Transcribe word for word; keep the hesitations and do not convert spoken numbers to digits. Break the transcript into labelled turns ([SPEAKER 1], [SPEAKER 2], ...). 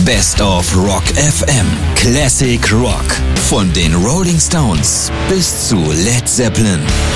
[SPEAKER 1] Best of Rock F M. Classic Rock. Von den Rolling Stones bis zu Led Zeppelin.